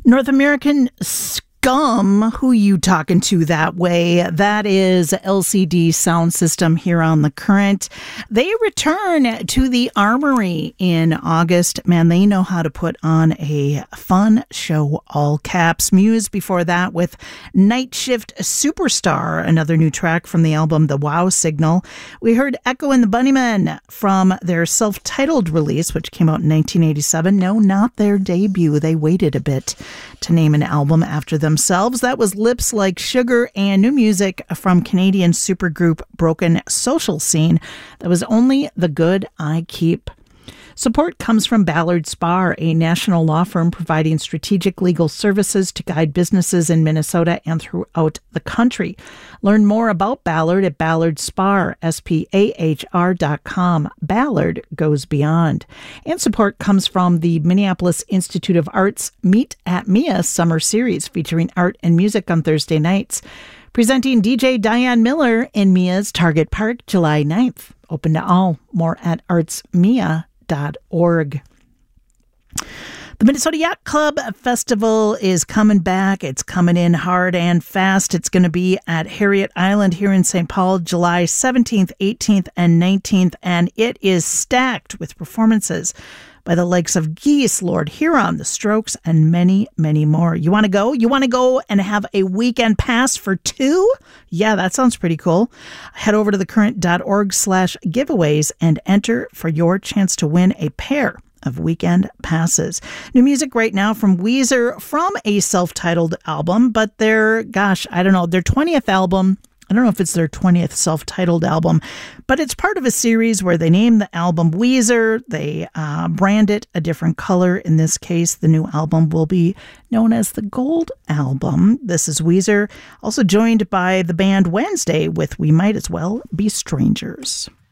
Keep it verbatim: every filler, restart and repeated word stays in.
North American Scum, who you talking to that way? That is L C D Sound System here on The Current. They return to the Armory in August. Man, they know how to put on a fun show, all caps. Muse before that with Night Shift Superstar, another new track from the album The Wow Signal. We heard Echo and the Bunnymen from their self-titled release, which came out in nineteen eighty-seven. No, not their debut. They waited a bit to name an album after themselves. That was Lips Like Sugar, and new music from Canadian supergroup Broken Social Scene. That was Only the Good I Keep. Support comes from Ballard Spahr, a national law firm providing strategic legal services to guide businesses in Minnesota and throughout the country. Learn more about Ballard at Ballard Spahr, S P A H R dot com. Ballard goes beyond. And support comes from the Minneapolis Institute of Arts Meet at Mia Summer Series, featuring art and music on Thursday nights. Presenting D J Diane Miller in Mia's Target Park, July ninth. Open to all. More at arts mia dot org. The Minnesota Yacht Club Festival is coming back. It's coming in hard and fast. It's going to be at Harriet Island here in Saint Paul, July seventeenth, eighteenth, and nineteenth, and it is stacked with performances by the likes of Geese, Lord Huron, The Strokes, and many, many more. You want to go? You want to go and have a weekend pass for two? Yeah, that sounds pretty cool. Head over to thecurrent.org slash giveaways and enter for your chance to win a pair of weekend passes. New music right now from Weezer from a self-titled album, but their, gosh, I don't know, their twentieth album. I don't know if it's their twentieth self-titled album, but it's part of a series where they name the album Weezer. They uh, brand it a different color. In this case, the new album will be known as the Gold Album. This is Weezer, also joined by the band Wednesday with We Might As Well Be Strangers.